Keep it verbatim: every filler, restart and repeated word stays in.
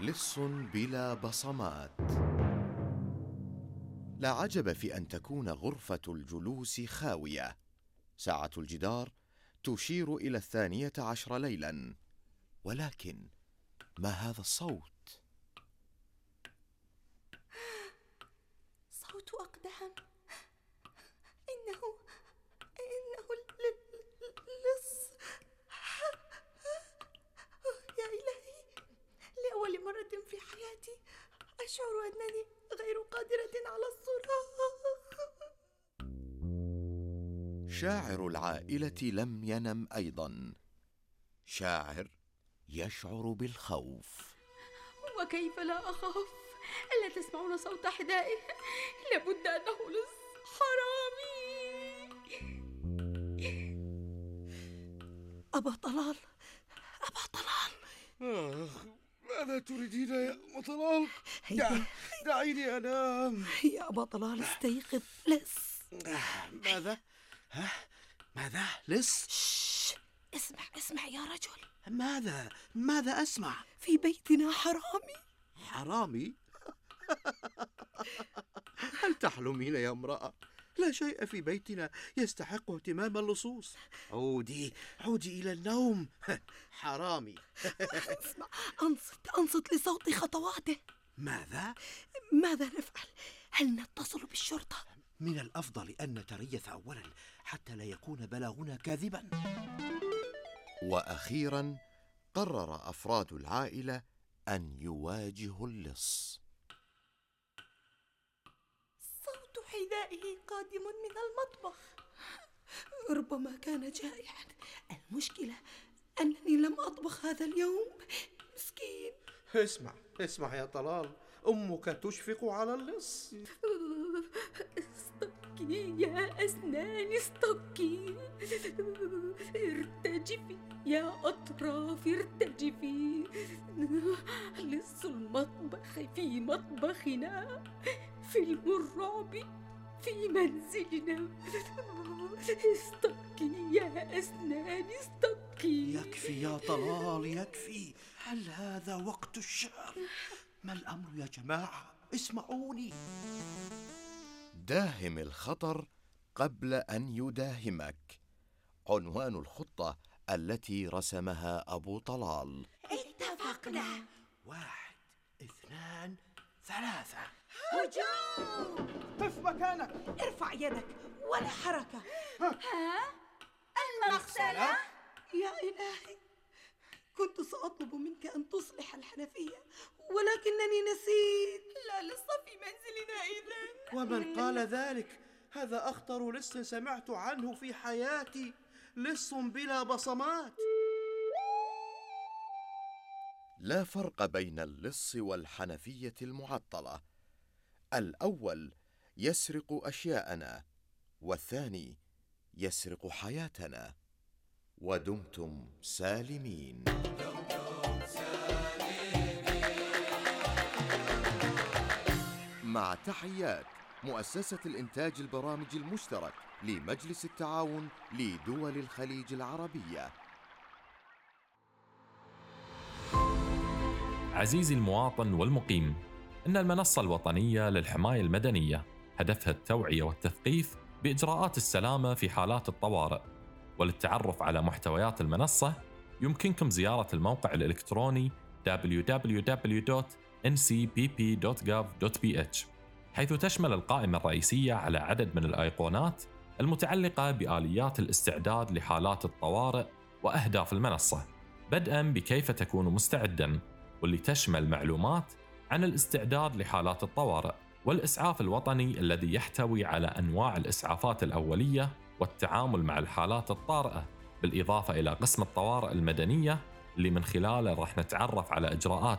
لص بلا بصمات. لا عجب في أن تكون غرفة الجلوس خاوية. ساعة الجدار تشير إلى الثانية عشر ليلا، ولكن ما هذا الصوت؟ صوت أقدام. إنه إنه اللص. يا إلهي، لأول مرة في حياتي أشعر أنني غير قادرة على الصراخ. شاعر العائلة لم ينم أيضا. شاعر يشعر بالخوف. وكيف لا أخاف؟ ألا تسمعون صوت حذائه؟ لابد أنه لص حرامي. أبا طلال، أبا طلال. آخ، ماذا تريدين يا أم طلال؟ هيا دعيني أنام. يا أبا طلال، استيقظ. لص. ماذا؟ ها؟ ماذا؟ لص؟ شش. اسمع اسمع يا رجل. ماذا؟ ماذا أسمع؟ في بيتنا حرامي. حرامي؟ هل تحلمين يا امرأة؟ لا شيء في بيتنا يستحق اهتمام اللصوص. عودي عودي إلى النوم. حرامي. اسمع، أنصت أنصت لصوت خطواته. ماذا؟ ماذا نفعل؟ هل نتصل بالشرطة؟ من الأفضل أن نتريث أولا حتى لا يكون بلاغنا كاذبا. وأخيرا قرر أفراد العائلة أن يواجهوا اللص. صوت حذائه قادم من المطبخ. ربما كان جائعا. المشكلة أنني لم أطبخ هذا اليوم. مسكين. اسمع اسمع يا طلال، أمك تشفق على اللص. استقي يا أسنان، استقي. ارتجفي يا أطراف، ارتجفي. لص المطبخ في مطبخنا، فيلم الرعب في منزلنا. استقي يا أسنان، استقي. يكفي يا طلال، يكفي. هل هذا وقت الشعر؟ ما الأمر يا جماعة؟ اسمعوني. داهم الخطر قبل أن يداهمك، عنوان الخطة التي رسمها أبو طلال. اتفقنا. واحد، اثنان، ثلاثة. هجوم! قف مكانك. ارفع يدك ولا حركة. ها؟ المغسلة؟ يا إلهي، كنت سأطلب منك أن تصلح الحنفية، ولكنني نسيت. لا لص في منزلنا إذن. ومن قال ذلك؟ هذا أخطر لص سمعت عنه في حياتي. لص بلا بصمات. لا فرق بين اللص والحنفية المعطلة. الأول يسرق أشياءنا، والثاني يسرق حياتنا. ودمتم سالمين. مع تحيات مؤسسة الإنتاج البرامج المشترك لمجلس التعاون لدول الخليج العربية. عزيزي المواطن والمقيم، إن المنصة الوطنية للحماية المدنية هدفها التوعية والتثقيف بإجراءات السلامة في حالات الطوارئ. وللتعرف على محتويات المنصة يمكنكم زيارة الموقع الإلكتروني دبليو دبليو دبليو دوت إن سي بي بي دوت جوف دوت بي إتش، حيث تشمل القائمة الرئيسية على عدد من الأيقونات المتعلقة بآليات الاستعداد لحالات الطوارئ وأهداف المنصة، بدءاً بكيف تكون مستعداً، واللي تشمل معلومات عن الاستعداد لحالات الطوارئ، والإسعاف الوطني الذي يحتوي على أنواع الإسعافات الأولية والتعامل مع الحالات الطارئة، بالإضافة إلى قسم الطوارئ المدنية اللي من خلاله راح نتعرف على إجراءات